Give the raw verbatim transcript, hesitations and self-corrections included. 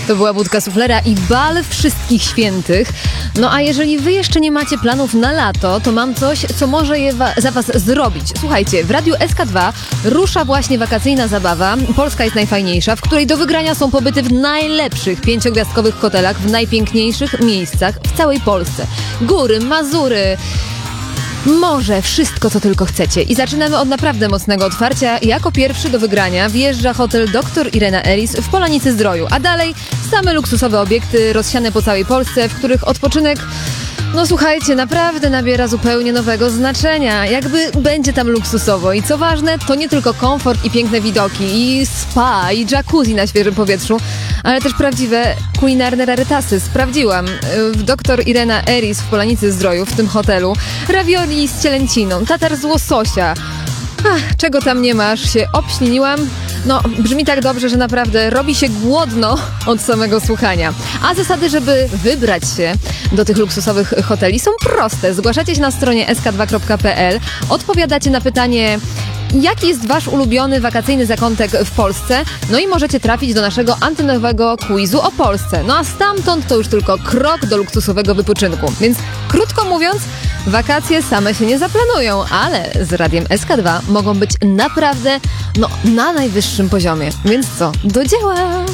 To była Budka Suflera i bal wszystkich świętych. No a jeżeli wy jeszcze nie macie planów na lato, to mam coś, co może je wa- za was zrobić. Słuchajcie, w Radiu S K dwa rusza właśnie wakacyjna zabawa Polska jest najfajniejsza, w której do wygrania są pobyty w najlepszych pięciogwiazdkowych hotelach w najpiękniejszych miejscach w całej Polsce. Góry, Mazury, morze, wszystko co tylko chcecie. I zaczynamy od naprawdę mocnego otwarcia. Jako pierwszy do wygrania wjeżdża hotel doktor Irena Ellis w Polanicy Zdroju, a dalej same luksusowe obiekty rozsiane po całej Polsce, w których odpoczynek, no słuchajcie, naprawdę nabiera zupełnie nowego znaczenia. Jakby będzie tam luksusowo i co ważne, to nie tylko komfort i piękne widoki, i spa, i jacuzzi na świeżym powietrzu, ale też prawdziwe kulinarne rarytasy. Sprawdziłam. W doktor Irena Ellis w Polanicy Zdroju, w tym hotelu, ravioli z cielęciną, tatar z łososia. Ach, czego tam nie masz, się obśliniłam. No, brzmi tak dobrze, że naprawdę robi się głodno od samego słuchania. A zasady, żeby wybrać się do tych luksusowych hoteli są proste. Zgłaszacie się na stronie s k dwa kropka p l, odpowiadacie na pytanie, jaki jest wasz ulubiony wakacyjny zakątek w Polsce, no i możecie trafić do naszego antynowego quizu o Polsce. No a stamtąd to już tylko krok do luksusowego wypoczynku. Więc krótko mówiąc, wakacje same się nie zaplanują, ale z Radiem S K dwa mogą być naprawdę, no, na najwyższym poziomie. Więc co? Do dzieła!